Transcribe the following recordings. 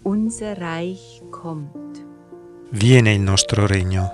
Unser Reich kommt. Viene il nostro regno.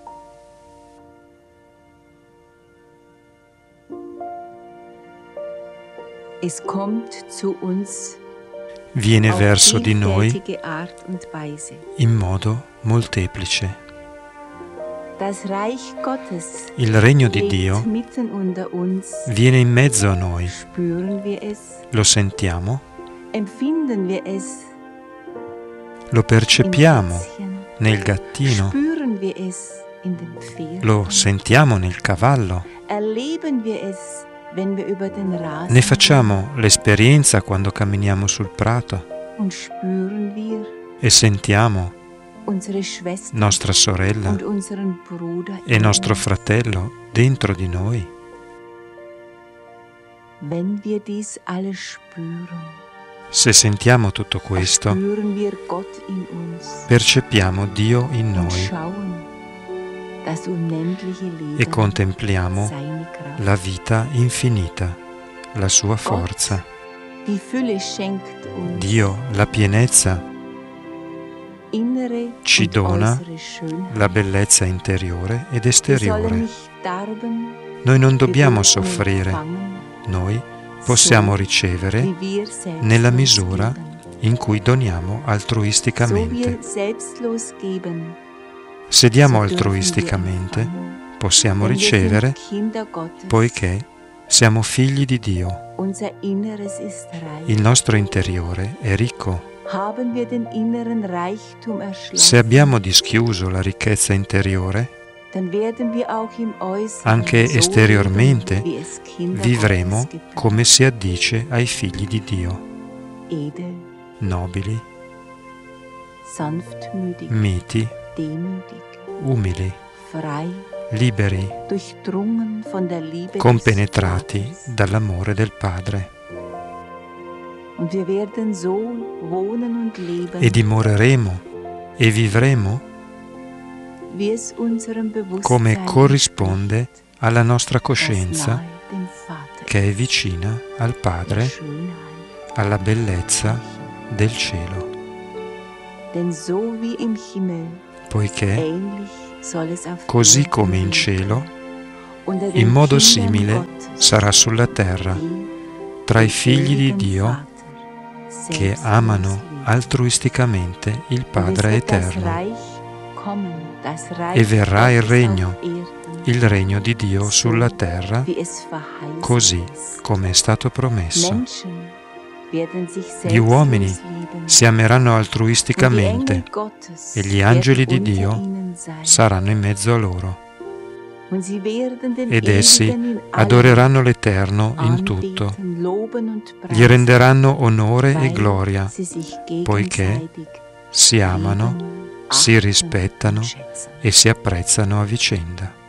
Es kommt zu uns Viene auf verso di noi vielfältige Art und Weise. in modo molteplice. Das Reich Gottes Il regno di lebt Dio mitten unter uns. viene in mezzo a noi. Spüren wir es? Lo sentiamo? Empfinden wir es Lo im percepiamo Kätzchen? nel gattino? Spüren wir es in den Pferden? Lo sentiamo nel cavallo? Erleben wir es, wenn wir über den Rasen Ne facciamo l'esperienza quando camminiamo sul prato und spüren wir e sentiamo unsere Schwester nostra sorella und unseren Bruder e in nostro uns. fratello dentro di noi. Wenn wir dies alles spüren, Se sentiamo tutto questo, spüren wir Gott in uns percepiamo Dio in und noi schauen das unendliche Leben, e contempliamo seine Kraft. la vita infinita, la sua forza. Die Fülle schenkt uns Dio, la pienezza, innere ci und dona äußere Schönheit. la bellezza interiore ed Wir sollen esteriore. nicht darben, Noi non wir dobbiamo dürfen soffrire, empfangen, noi possiamo so ricevere wie wir selbstlos nella misura geben. in cui doniamo So altruisticamente. wir selbstlos geben, Se diamo so dürfen wir altruisticamente, empfangen. possiamo Denn wir sind ricevere Kinder Gottes. poiché siamo figli di Dio. Unser Inneres ist reich. Il nostro interiore è ricco. Haben wir den inneren Reichtum erschlossen, Se abbiamo dischiuso la ricchezza interiore, dann werden wir auch im Äußeren anche so esteriormente leben, wie es Kinder vivremo Gottes gebührt. come si addice ai figli di Dio, Edel, nobili, sanftmütig, miti, demütig, umili, frei, liberi, durchdrungen von der Liebe compenetrati des Vaters. dall'amore del Padre. Und wir werden so wohnen und leben, E dimoreremo e vivremo wie es unserem come Bewusstsein corrisponde entspricht, alla nostra das coscienza nahe dem Vater che è vicina al der Padre, Schönheit. alla bellezza del cielo, Denn so wie im Himmel, poiché ähnlich soll es auf così Erden come in werden. cielo, Unter den in modo Kindern simile Gottes, sarà sulla terra, die tra i den figli di ewigen Dio Vater che selbstlos amano lieben. altruisticamente il Und es Padre wird das eterno. Reich kommen, das Reich E verrà il Gottes regno, auf Erden, il regno di Dio sulla terra, wie es verheißen così ist. come è stato promesso. Menschen werden sich Gli uomini selbstlos lieben. si ameranno Und die altruisticamente Engel Gottes e gli angeli di werden Dio unter ihnen sein. saranno in mezzo a loro Und sie werden den ed essi Ewigen in allem adoreranno l'Eterno in tutto, anbeten, loben und gli preisen, renderanno onore e weil gloria, sie sich poiché gegenseitig si amano, lieben, si achten rispettano und schätzen. e si apprezzano a vicenda.